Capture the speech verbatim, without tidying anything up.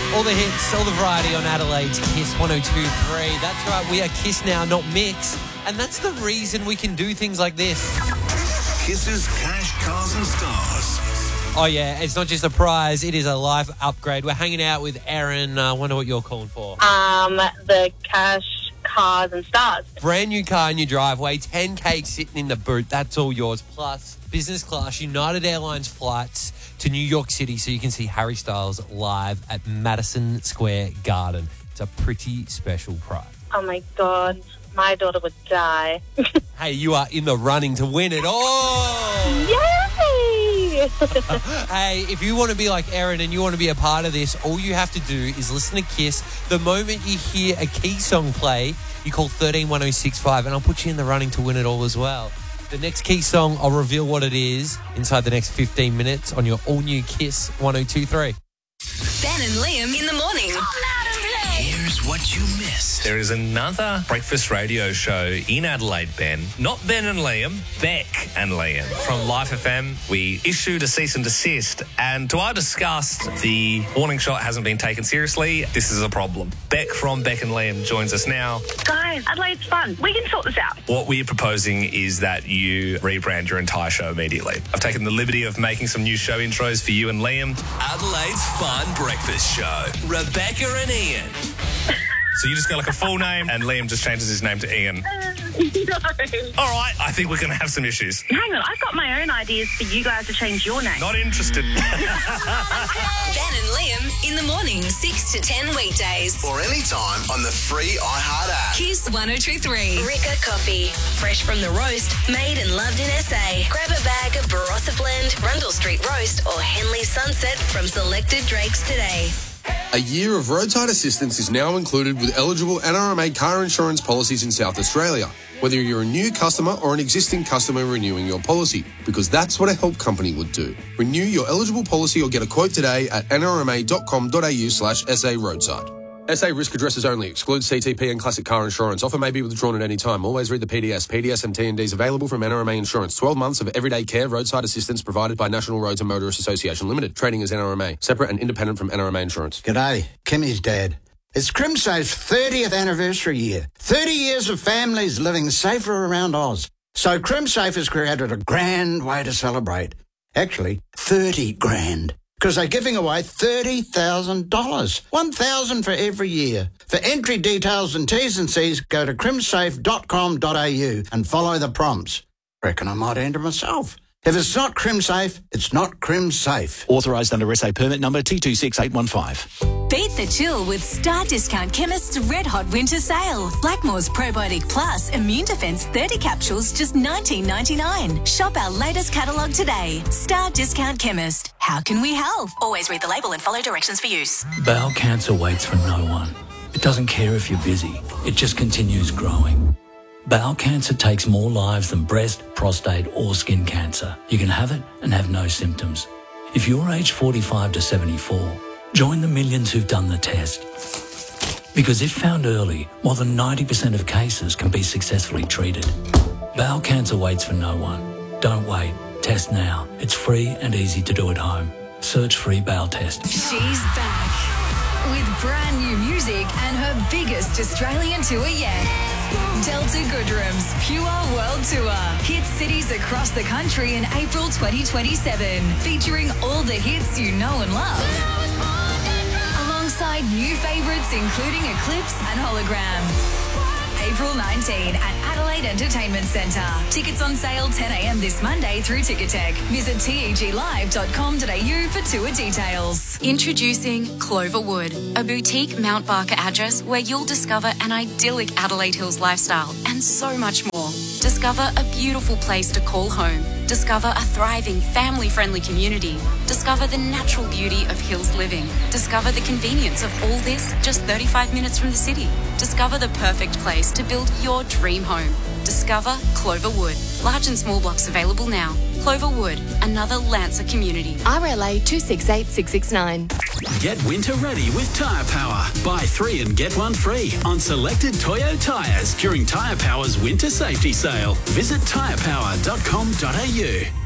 All the hits, all the variety on Adelaide's Kiss one oh two point three. That's right, we are Kiss now, not Mix. And that's the reason we can do things like this. Kiss's Cash, Cars and Stars. Oh, yeah, it's not just a prize, it is a life upgrade. We're hanging out with Erin. I uh, wonder what you're calling for. Um, the Cash, Cars and Stars. Brand new car in your driveway, ten K sitting in the boot. That's all yours. Plus, business class United Airlines flights to New York City so you can see Harry Styles live at Madison Square Garden. It's a pretty special prize. Oh, my God. My daughter would die. Hey, you are in the running to win it all. Yay! Hey, if you want to be like Erin and you want to be a part of this, all you have to do is listen to Kiss. The moment you hear a key song play, you call one three one oh six five and I'll put you in the running to win it all as well. The next key song, I'll reveal what it is inside the next fifteen minutes on your all-new Kiss one oh two point three. Ben and Liam in the morning. Here's what you missed. There is another breakfast radio show in Adelaide, Ben. Not Ben and Liam, Beck and Liam. From Life F M, we issued a cease and desist, and to our disgust, the warning shot hasn't been taken seriously. This is a problem. Beck from Beck and Liam joins us now. Guys, Adelaide's fun. We can sort this out. What we're proposing is that you rebrand your entire show immediately. I've taken the liberty of making some new show intros for you and Liam. Adelaide's Fun Breakfast Show. Rebecca and Ian. So you just got like a full name, and Liam just changes his name to Ian. No. All right, I think we're going to have some issues. Hang on, I've got my own ideas for you guys to change your name. Not interested. Ben and Liam in the morning, six to ten weekdays. Or anytime on the free iHeart app. Kiss one oh two point three. Ricca Coffee. Fresh from the roast, made and loved in S A. Grab a bag of Barossa Blend, Rundle Street Roast, or Henley Sunset from selected Drakes today. A year of roadside assistance is now included with eligible N R M A car insurance policies in South Australia, whether you're a new customer or an existing customer renewing your policy, because that's what a help company would do. Renew your eligible policy or get a quote today at nrma.com.au slash SA roadside. S A risk addresses only. Excludes C T P and classic car insurance. Offer may be withdrawn at any time. Always read the P D S. P D S and T and Ds available from N R M A Insurance. twelve months of everyday care roadside assistance provided by National Roads and Motorists Association Limited. Trading as N R M A. Separate and independent from N R M A Insurance. G'day, Kimmy's dad. It's CrimSafe's thirtieth anniversary year. thirty years of families living safer around Oz. So CrimSafe has created a grand way to celebrate. Actually, thirty grand. Because they're giving away thirty thousand dollars. one thousand dollars for every year. For entry details and T's and C's, go to crimsafe dot com dot a u and follow the prompts. Reckon I might enter myself. If it's not CrimSafe, it's not CrimSafe. Authorised under S A permit number T two six eight one five. Beat the chill with Star Discount Chemist's Red Hot Winter Sale. Blackmore's Probiotic Plus Immune Defence thirty capsules, just nineteen ninety-nine. Shop our latest catalogue today. Star Discount Chemist. How can we help? Always read the label and follow directions for use. Bowel cancer waits for no one. It doesn't care if you're busy. It just continues growing. Bowel cancer takes more lives than breast, prostate or skin cancer. You can have it and have no symptoms. If you're aged forty-five to seventy-four, join the millions who've done the test. Because if found early, more than ninety percent of cases can be successfully treated. Bowel cancer waits for no one. Don't wait. Test now. It's free and easy to do at home. Search free bowel test. She's back with brand new music and her biggest Australian tour yet. Delta Goodrum's Pure World Tour. Hit cities across the country in April twenty twenty-seven. Featuring all the hits you know and love. Alongside new favourites including Eclipse and Hologram. April nineteenth at Adelaide Entertainment Centre. Tickets on sale ten a m this Monday through Ticketek. Visit T E G live dot com dot a u for tour details. Introducing Cloverwood, a boutique Mount Barker address where you'll discover an idyllic Adelaide Hills lifestyle and so much more. Discover a beautiful place to call home. Discover a thriving, family-friendly community. Discover the natural beauty of hills living. Discover the convenience of all this just thirty-five minutes from the city. Discover the perfect place to build your dream home. Discover Cloverwood. Large and small blocks available now. Cloverwood, another Lancer community. R L A two six eight six six nine. Get winter ready with Tyre Power. Buy three and get one free on selected Toyo tyres during Tyre Power's winter safety sale. Visit tyre power dot com dot a u.